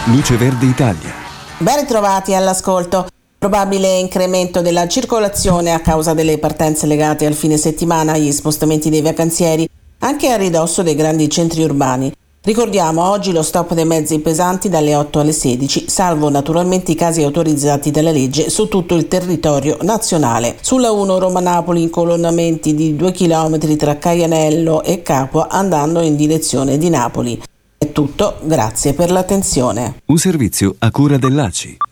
Luce Verde Italia. Ben ritrovati all'ascolto. Probabile incremento della circolazione a causa delle partenze legate al fine settimana e agli spostamenti dei vacanzieri, anche a ridosso dei grandi centri urbani. Ricordiamo oggi lo stop dei mezzi pesanti dalle 8 alle 16, salvo naturalmente i casi autorizzati dalla legge su tutto il territorio nazionale. Sulla 1 Roma-Napoli incolonnamenti di 2 km tra Caianello e Capua andando in direzione di Napoli. È tutto, grazie per l'attenzione. Un servizio a cura dell'ACI.